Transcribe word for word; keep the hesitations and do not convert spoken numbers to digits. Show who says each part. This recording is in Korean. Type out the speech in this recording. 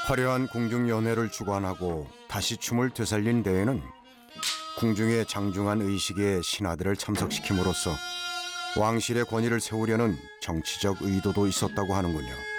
Speaker 1: 화려한 궁중연회를 주관하고 다시 춤을 되살린 데에는 궁중의 장중한 의식에 신하들을 참석시킴으로써 왕실의 권위를 세우려는 정치적 의도도 있었다고 하는군요.